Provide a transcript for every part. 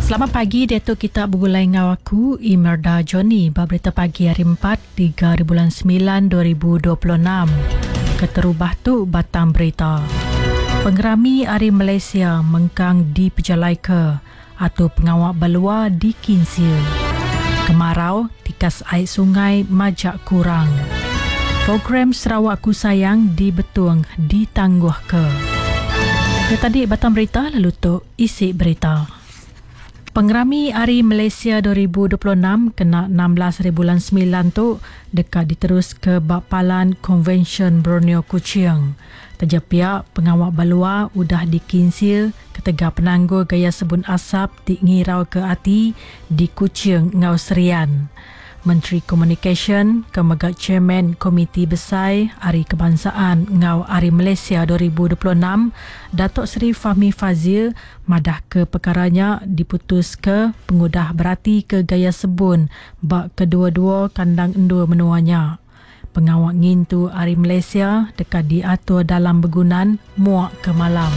Selamat pagi, Datuk kita bergulai dengan aku, Imelda Johnny, berita pagi hari 4, 3 bulan 9, 2026. Keterubah tu batang berita. Pengerami Hari Malaysia mengkang di Pejalaika atau pengawak balua di Kinsil. Kemarau, tikas air sungai majak kurang. Program Sarawakku Sayang di Betung ditangguh ke. Ya tadi batang berita, lalu tu isi berita. Pengerami Hari Malaysia 2026 kena 16 bulan 9 tu dekat diterus ke Bakpalan Convention Borneo Kuching. Terjepiak pengawak balua udah dikinsil ketega penangguh gaya sebun asap di ngirau ke ati di Kuching Ngau Serian. Menteri Komunikasi Kemegat Chairman Komiti Besar Hari Kebangsaan Ngau Hari Malaysia 2026 Datuk Seri Fahmi Fazil madah ke perkaranya diputus ke pengudah berarti ke gaya sebun bak kedua-dua kandang endua menuanya. Pengawak ngintu Hari Malaysia dekat diatur dalam begunan muak ke malam.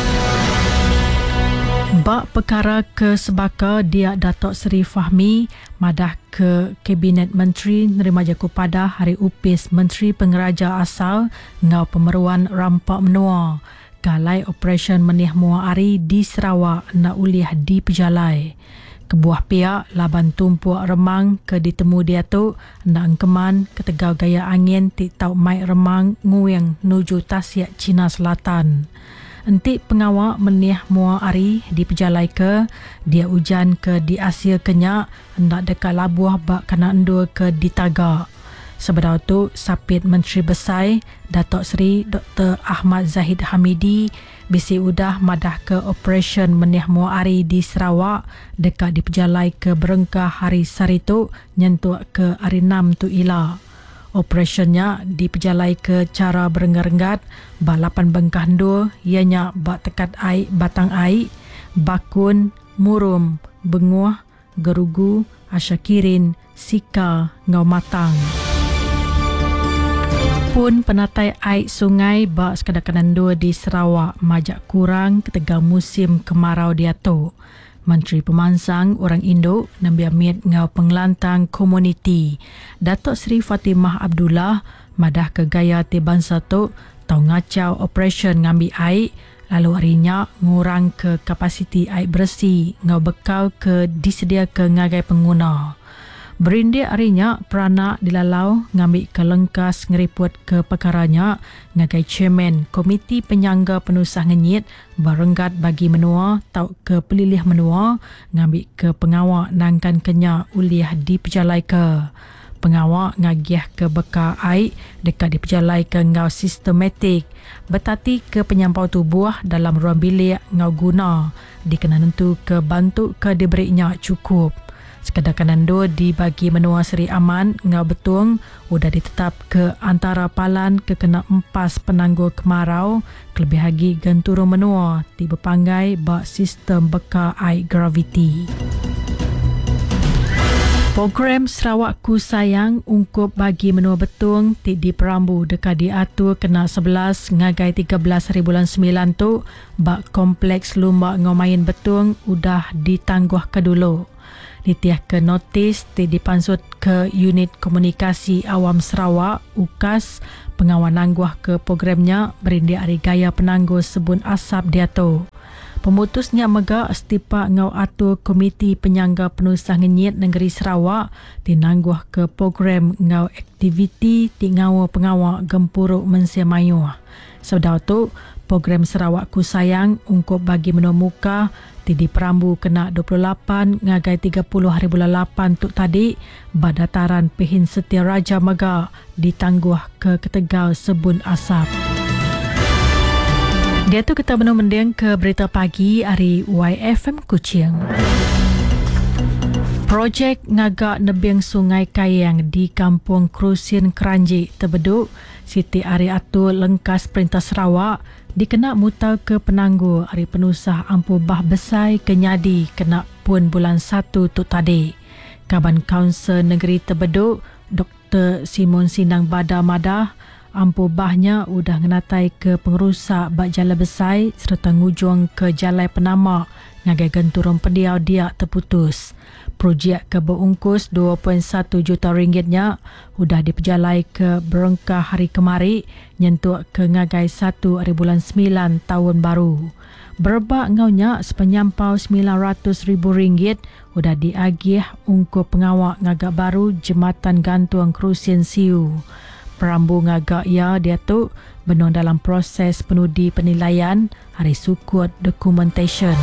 Bak perkara ke sebaka dia Datuk Seri Fahmi madah ke Kabinet Menteri nerima jaku pada Hari Upis Menteri Pengeraja Asal ngau pemeruan rampak menua. Galai Operasi Menih Mua Ari di Sarawak nak uliah di Pejalai. Kebuah pihak laban tumpuak remang ke ditemu dia tu nak keman ketegau gaya angin tik tau mai remang nguyang nuju Tasik Cina Selatan. Entik pengawak Menih Mua Ari di Pejalai ke dia hujan ke di Asia Kenyak hendak dekat labuah bak kana endua ke di Tagak. Sebelum tu Sapit Menteri Besar Datuk Seri Dr. Ahmad Zahid Hamidi bisi udah madah ke Operasi Menih Mua Ari di Sarawak dekat di Pejalai ke Berengkah hari Saritu nyentuh ke hari 6 tu ila. Operasinya di Pejalai ke cara berenggat-enggat balapan bengkah dua ianya bak tekat air batang air bakun murum benguah gerugu asyakirin sika ngau matang pun penatai air sungai bak sekadar-kadang dua di Sarawak majak kurang ketegau musim kemarau diatuk. Menteri Pemansang Orang Indo Nabi Amit ngau pengelantang komuniti Datuk Seri Fatimah Abdullah madah ke gaya ti bangsa tu tau ngacau operasi ngambil air lalu harinya ngurang ke kapasiti air bersih ngau bekal ke disedia ke ngagai pengguna. Berindik harinya peranak dilalau ngambil ke lengkas ngeriput ke perkaranya ngagai Chairman Komiti Penyangga Penusah Ngenyit berenggat bagi menua tau ke pelilih menua ngambil ke pengawak nangkan kenya uliah di Pejalai ke. Pengawak ngagiah ke beka air dekat di Pejalai ke ngau sistematik betati ke penyampau tubuh dalam ruang bilik ngau guna dikena nentu ke bantu ke diberinya cukup. Sekadar kanando dibagi menua Seri Aman ngau betung udah ditetap ke antara palan ke kena empas penangguh kemarau kelebih lagi genturu menua di berpanggai bak sistem beka air graviti. Program Sarawakku Sayang ungkup bagi menua betung ti di Perambu dekat diatur kena 11 ngagai 13 hari bulan 9 tu bak kompleks lumba ngau main betung udah ditangguh ke dulu. Ditiah ke notis dipansut ke Unit Komunikasi Awam Sarawak UKAS pengawal nangguh ke programnya berindik hari gaya penangguh sebun asap dia tu. Pemutusnya mega istipak ngau atur Komiti Penyangga Penusah Ngenyit Negeri Sarawak tinangguh ke program ngau aktiviti ti ngau pengawak gempuruk Mensia Mayu. Sebab tu program Sarawakku Sayang ungkup bagi menua muka di Perambu kena 28 ngagai 30 hari bulan 8 tu tadi badataran Pehin Setia Raja Mega ditangguh ke ketegau sebun asap. Dia tu kita mendeng ke berita pagi hari YFM Kuching. Projek ngagak nebeng Sungai Kayang di Kampung Krusin Keranji terbeduk Siti Ari Atul Lengkas Perintah Sarawak dikena mutau ke penangguh Hari Penusah Ampu Bah Besar Kenyadi kena pun bulan 1 tu tadi. Kaban Kaunsil Negeri Terbeduk Dr. Simon Sindang Bada Madah Ampu bahnya udah ngenatai ke pengerusak bak jalan besar serta ngujung ke jalan penamak ngagai genturong pendiau dia terputus. Projek ke berungkus 2.1 juta ringgitnya sudah diperjalai ke berengkah hari kemari nyentuk ke ngagai 1 hari bulan 9 tahun baru. Berbak ngaunya sepenyampau RM900,000 sudah diagih ungkup pengawak ngagak baru Jembatan Gantung Kerusian Siu. Perambu ngagak ia dia tu benung dalam proses penudi penilaian hari sukut documentation.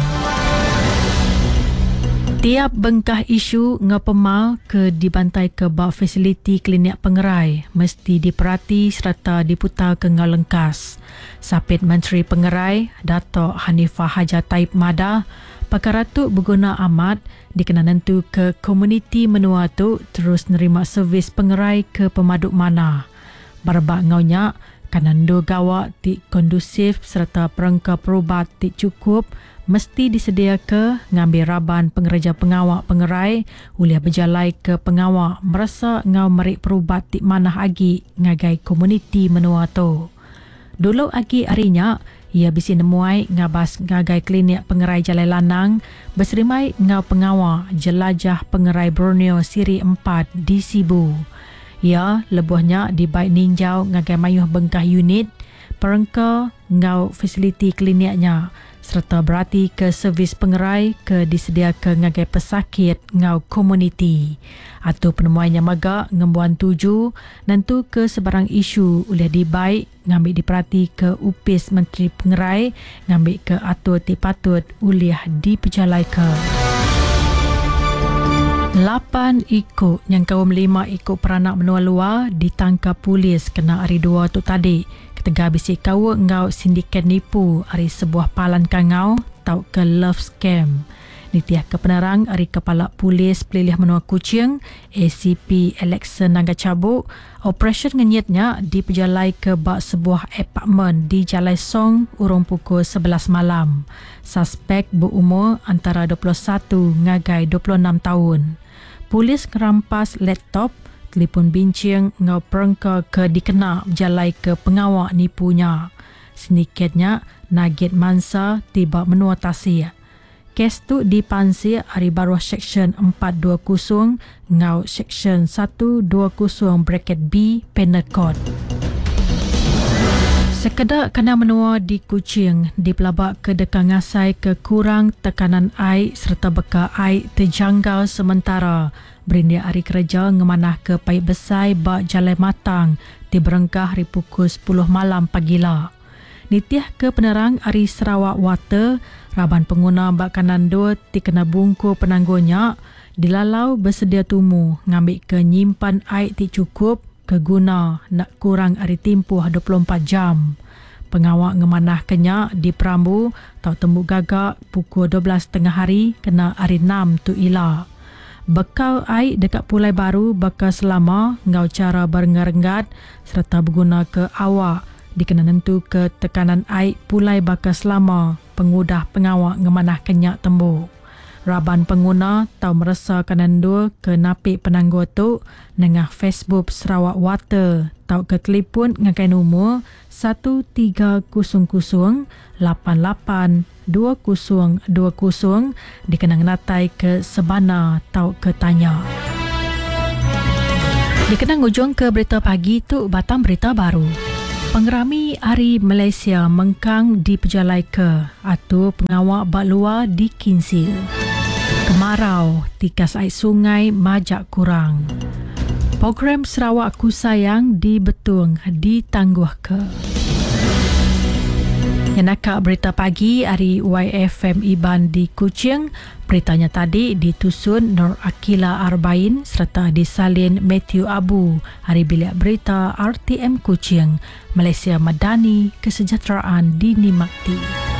Tiap bengkah isu ngapema ke dibantai ke bak fasiliti klinik pengerai mesti diperhati serta diputar ke ngau lengkas. Sapit Menteri Pengerai Datuk Hanifah Haja Taib Mada, perkara tu berguna amat dikena nentu ke komuniti menua tu terus nerima servis pengerai ke pemaduk mana. Barbak ngaunya kanando gawak ti kondusif serta perangka perubat ti cukup mesti disedia ke ngambil raban pengereja pengawak pengerai uliah berjalai ke pengawak merasa ngau merik perubat ti manah agi ngagai komuniti menua tu. Dulu agi harinya ia bisi nemuai ngabas ngagai klinik pengerai Jalai Lanang berserimai ngau pengawak jelajah pengerai Borneo Siri 4 di Sibu. Ia lebuhnya di baik ninjau ngagai mayuh bengkah unit perangka ngau fasiliti kliniknya serta berarti ke servis pengerai ke disedia ke ngagai pesakit ngau komuniti. Atau penemuannya magak ngembuan 7 nantu ke sebarang isu oleh dibaik ngambil diperhati ke upis Menteri Pengerai ngambil ke atur ti patut uliah diperjalai ke. 8 ikut yang kaum 5 ikut peranak menua luar ditangkap polis kena hari 2 tu tadi. Ketega bisik kawa ngau sindiket nipu hari sebuah palan kangau tau ke love scam. Nitiah ke penerang hari Kepala Polis Pelilih Menua Kuching ACP Alexan Naga Cabuk, operasi ngenyitnya diperjalai ke bak sebuah apartmen di Jalai Song urung pukul 11 malam. Suspek berumur antara 21 ngagai 26 tahun. Polis ngerampas laptop, telefon bincang ngau perangka ke dikena berjalai ke pengawak nipunya. Sedikitnya nagit mansa tiba menua tasir. Kes tu dipansir hari baru Seksyen 420 ngau Seksyen 120(B) Penal Code. Sekedar kena menua di Kuching dipelabak ke dekat ngasai ke kurang tekanan air serta beka air terjanggal sementara. Berindia hari kerja ngemanah ke Paip Besai bak Jalai Matang di berengkah hari pukul 10 malam pagila. Nitiah ke penerang hari Sarawak Water, raban pengguna bak kanan 2 dikena bungku penanggunya dilalau bersedia tumu ngambil ke nyimpan air ti cukup ke guna nak kurang hari tempoh 24 jam. Pengawak ngemanah kenyak di Perambu tau tembuk gagak pukul 12.30 hari kena hari 6 tu ila. Bekal air dekat Pulai Baru bakal selama ngau cara berenggat-enggat serta berguna ke awak dikena nentu ke tekanan air Pulai bakal selama pengudah pengawak ngemanah kenyak tembuk. Raban pengguna tau merasa kanan 2 ke napik penangguh tu nengah Facebook Sarawak Water tau ke telefon ngakai nombor 1301882020 dikenang natai ke Sebana tau ke tanya. Dikenang ujung ke berita pagi tu batang berita baru. Pengerami Hari Malaysia mengkang diperjalai ke atau pengawak bak luar di Kinsil. Kemarau, tikas air sungai majak kurang. Program Sarawak Ku Sayang di Betung ditangguh ke. Yang nakak berita pagi hari YFM Iban di Kuching. Beritanya tadi ditusun Nur Akila Arbain serta disalin Matthew Abu hari bilik berita RTM Kuching. Malaysia Madani, kesejahteraan dinikmati.